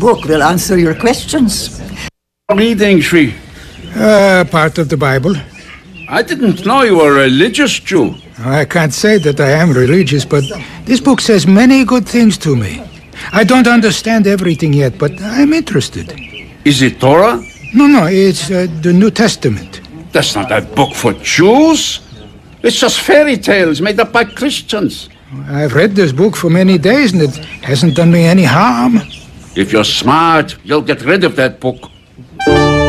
book will answer your questions. Reading, Shri. Part of the Bible. I didn't know you were a religious Jew. I can't say that I am religious, but this book says many good things to me. I don't understand everything yet, but I'm interested. Is it Torah? No, it's the New Testament. That's not a book for Jews. It's just fairy tales made up by Christians. I've read this book for many days, and it hasn't done me any harm. If you're smart, you'll get rid of that book.